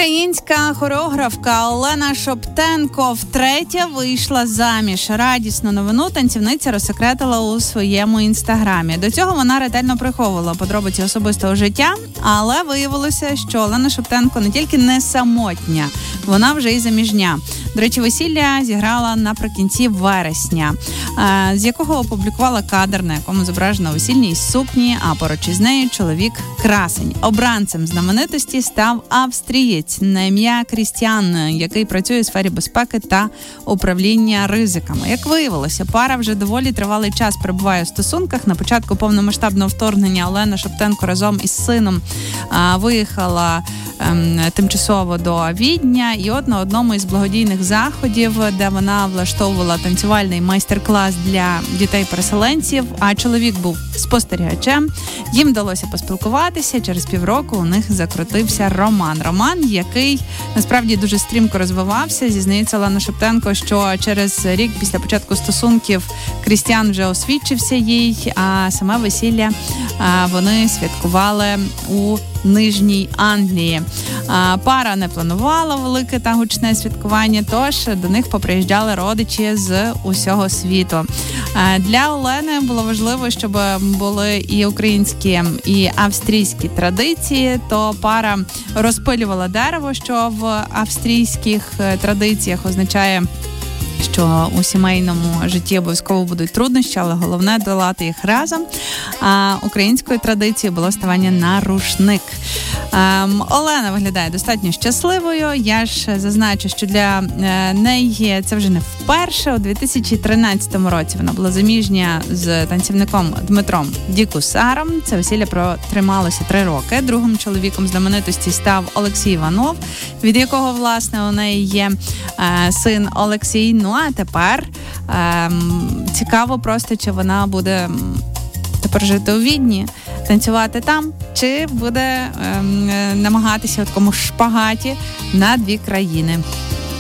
Українська хореографка Олена Шоптенко втретє вийшла заміж. Радісну новину танцівниця розсекретила у своєму інстаграмі. До цього вона ретельно приховувала подробиці особистого життя, але виявилося, що Олена Шоптенко не тільки не самотня, вона вже й заміжня. До речі, весілля зіграла наприкінці вересня, з якого опублікувала кадр, на якому зображена у весільній сукні, а поруч із нею чоловік-красень. Обранцем знаменитості став австрієць на ім'я Крістіан, який працює у сфері безпеки та управління ризиками. Як виявилося, пара вже доволі тривалий час перебуває у стосунках. На початку повномасштабного вторгнення Олена Шоптенко разом із сином виїхала тимчасово до Відня, і от на одному із благодійних заходів, де вона влаштовувала танцювальний майстер-клас для дітей-переселенців, а чоловік був спостерігачем, їм вдалося поспілкуватися. Через півроку у них закрутився роман, який насправді дуже стрімко розвивався. Зізнається Олена Шоптенко, що через рік після початку стосунків Крістіан вже освідчився їй, а саме весілля вони святкували у Нижній Англії. Пара не планувала велике та гучне святкування, тож до них поприїжджали родичі з усього світу. Для Олени було важливо, щоб були і українські, і австрійські традиції, то пара розпилювала дерево, що в австрійських традиціях означає, що у сімейному житті обов'язково будуть труднощі, але головне – долати їх разом. А українською традицією було ставання на рушник. Олена виглядає достатньо щасливою. Я ж зазначу, що для неї це вже не вперше. У 2013 році вона була заміжня з танцівником Дмитром Дікусаром. Це весілля протрималося 3 роки. Другим чоловіком знаменитості став Олексій Іванов, від якого, власне, у неї є син Олексій. Ну, а тепер цікаво просто, чи вона буде тепер жити у Відні, танцювати там, чи буде намагатися в такому шпагаті на 2 країни.